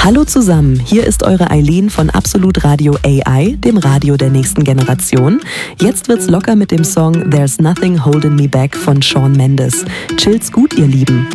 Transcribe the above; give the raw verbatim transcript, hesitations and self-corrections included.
Hallo zusammen, hier ist eure Eileen von Absolut Radio A I, dem Radio der nächsten Generation. Jetzt wird's locker mit dem Song There's Nothing Holding Me Back von Shawn Mendes. Chillt's gut, ihr Lieben.